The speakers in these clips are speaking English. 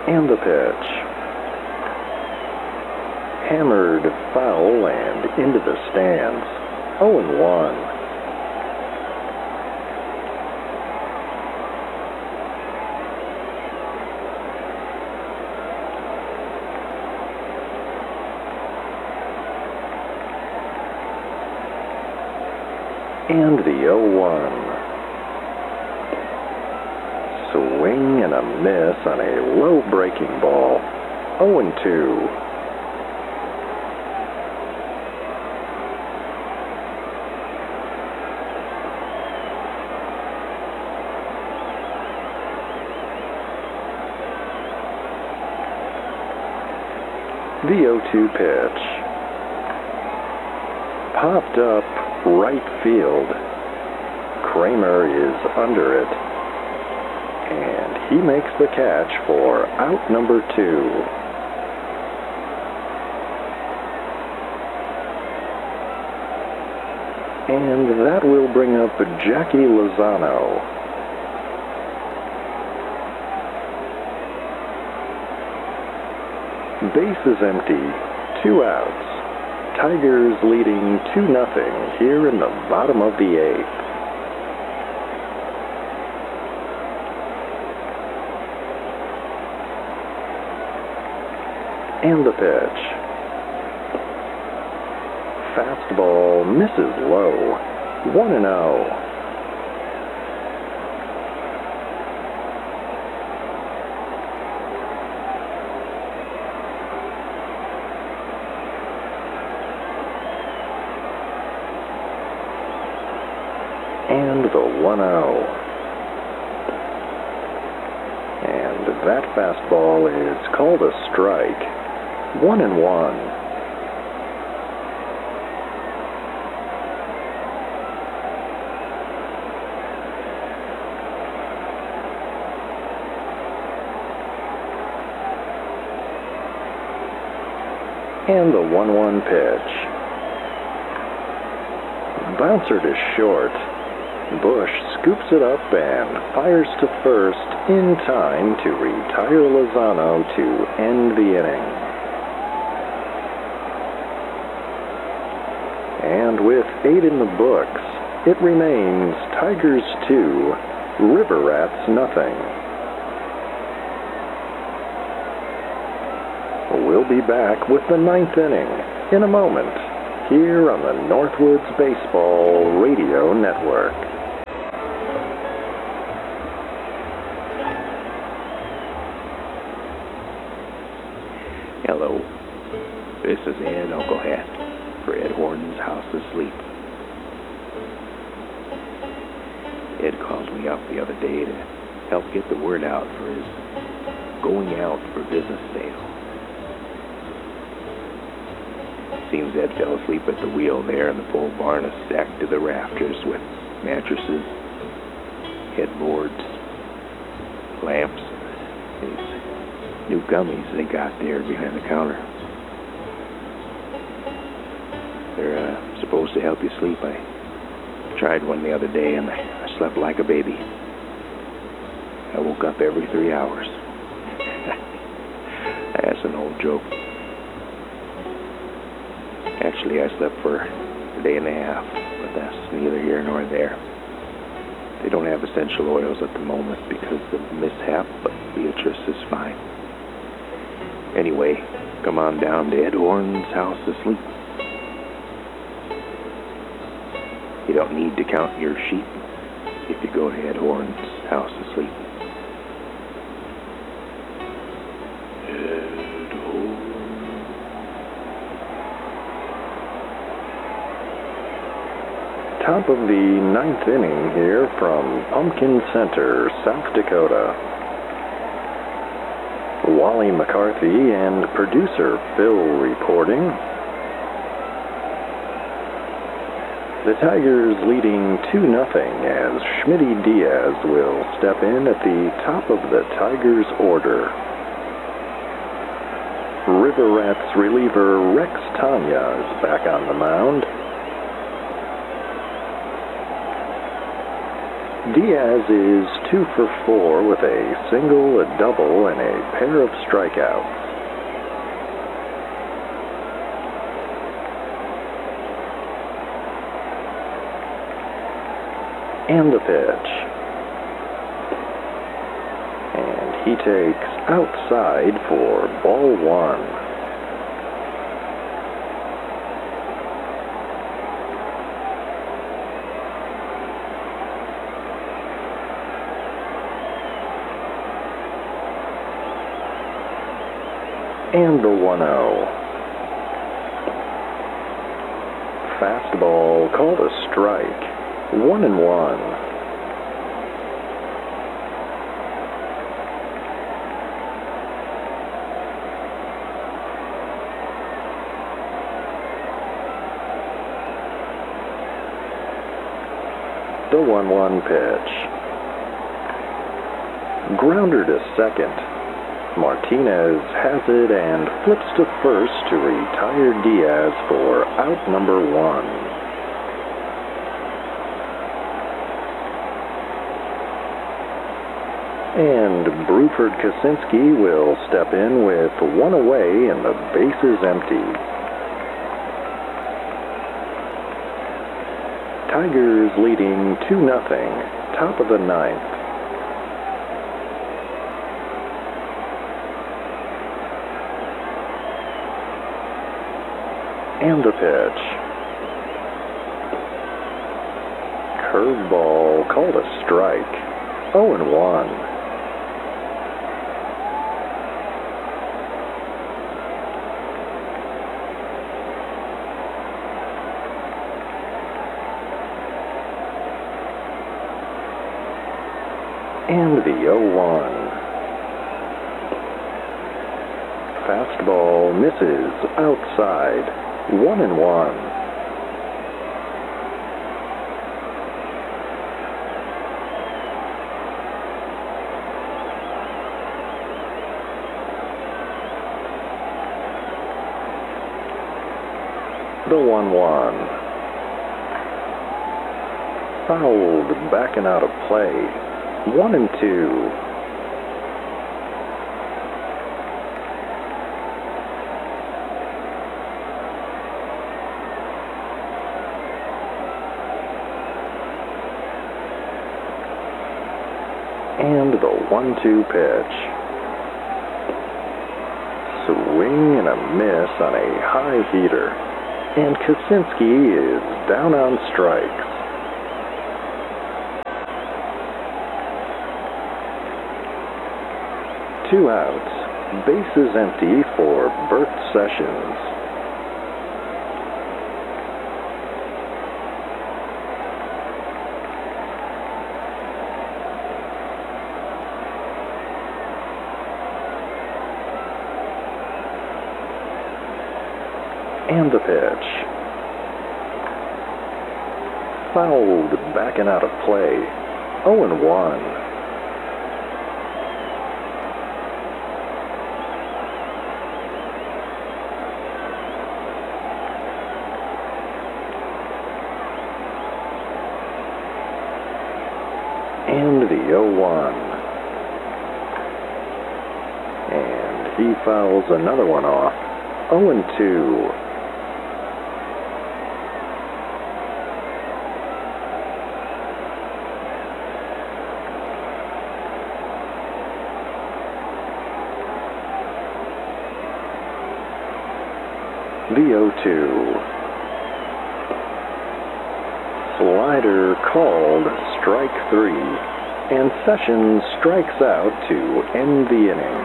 And the pitch. Hammered foul and into the stands. 0-1. And the 0-1. Swing and a miss on a low breaking ball. 0-2. The 0-2 pitch. Popped up right field. Kramer is under it. And he makes the catch for out number 2. And that will bring up Jackie Lozano. Base is empty, 2 outs. Tigers leading 2-0 here in the bottom of the 8th. And the pitch. Fastball misses low. 1-0. And the 1-0. And that fastball is called a strike. 1-1. And the 1-1 pitch. Bouncer to short. Bush scoops it up and fires to first in time to retire Lozano to end the inning. And with 8 in the books, it remains Tigers 2, River Rats nothing. We'll be back with the 9th inning in a moment here on the Northwoods Baseball Radio Network. Hello, this is Ed Uncle Hat for Ed Horton's House of Sleep. Ed called me up the other day to help get the word out for his going out for business sale. Seems Ed fell asleep at the wheel there, and the pole barn is stacked to the rafters with mattresses, headboards, lamps, these new gummies they got there behind the counter. They're supposed to help you sleep. I tried one the other day, and I slept like a baby. I woke up every 3 hours. That's an old joke. Actually, I slept for a day and a half, but that's neither here nor there. They don't have essential oils at the moment because of the mishap, but Beatrice is fine. Anyway, come on down to Ed Horton's House of Sleep. You don't need to count your sheep if you go to Ed Horton's House of Sleep. Top of the 9th inning here from Pumpkin Center, South Dakota. Wally McCarthy and producer Phil reporting. The Tigers leading 2-0 as Schmitty Diaz will step in at the top of the Tigers order. River Rats reliever Rex Tanya is back on the mound. Diaz is 2 for 4 with a single, a double, and a pair of strikeouts. And the pitch. And he takes outside for ball 1. And the 1-0. Fastball called a strike. 1-1. The 1-1 pitch. Grounder to second. Martinez has it and flips to first to retire Diaz for out number 1. And Bruford Kaczynski will step in with 1 away and the bases empty. Tigers leading 2-0, top of the 9th. And the pitch. Curveball called a strike. 0-1. And the 0-1. Fastball misses outside. 1-1. The 1-1. Fouled, backing out of play. 1-2. And the 1-2 pitch. Swing and a miss on a high heater. And Kaczynski is down on strikes. Two outs. Bases empty for Bert Sessions. And the pitch. Fouled, backing out of play. 0-1. And the 0-1. And he fouls another one off. 0-2. The 0-2. Slider called strike 3, and Sessions strikes out to end the inning.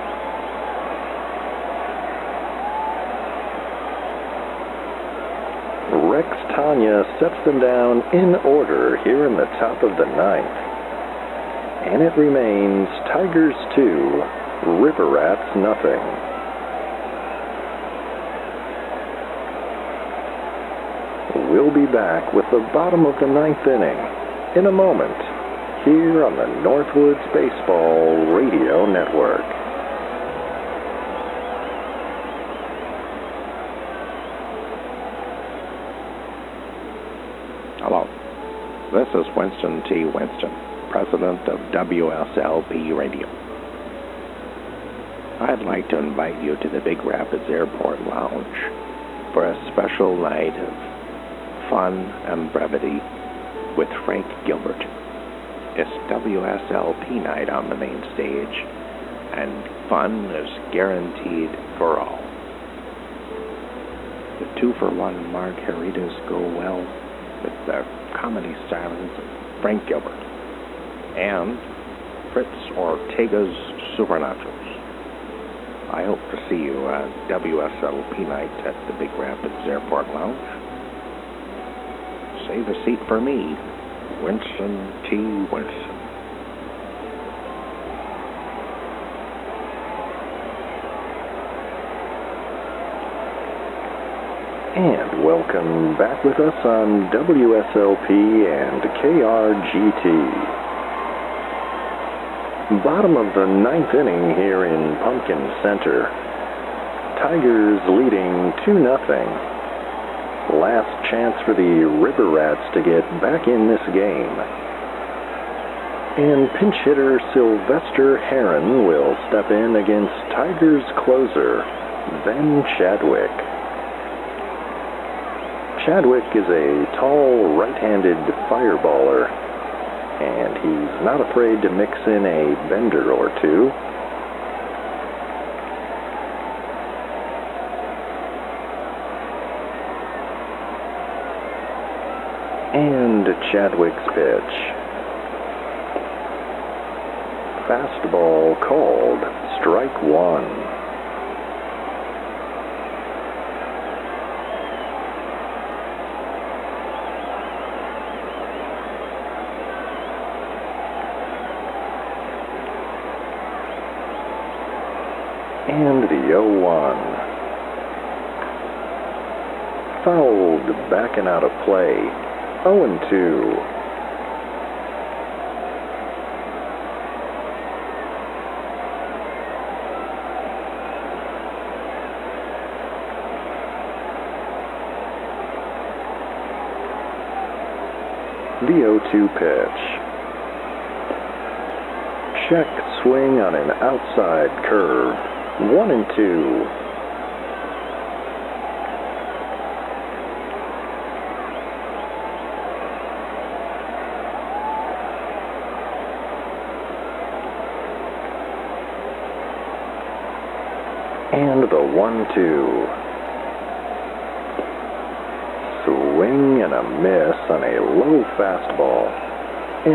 Rex Tanya sets them down in order here in the top of the 9th. And it remains Tigers 2, River Rats nothing. We'll be back with the bottom of the 9th inning in a moment here on the Northwoods Baseball Radio Network. Hello. This is Winston T. Winston, president of WSLP Radio. I'd like to invite you to the Big Rapids Airport Lounge for a special night of fun and brevity with Frank Gilbert. It's WSLP night on the main stage, and fun is guaranteed for all. The 2-for-1 margaritas go well with the comedy stylings of Frank Gilbert and Fritz Ortega's Super Nachos. I hope to see you at WSLP night at the Big Rapids Airport Lounge. Save a seat for me, Winston T. Winston. And welcome back with us on WSLP and KRGT. Bottom of the 9th inning here in Pumpkin Center. Tigers leading 2-0. Last chance for the River Rats to get back in this game. And pinch hitter Sylvester Heron will step in against Tigers closer Ben Chadwick. Chadwick is a tall, right-handed fireballer, and he's not afraid to mix in a bender or two. And Chadwick's pitch. Fastball called, strike one. And the 0-1. Fouled, backing out of play. 0-2. The 0-2 pitch. Check swing on an outside curve. 1-2. And the 1-2. Swing and a miss on a low fastball.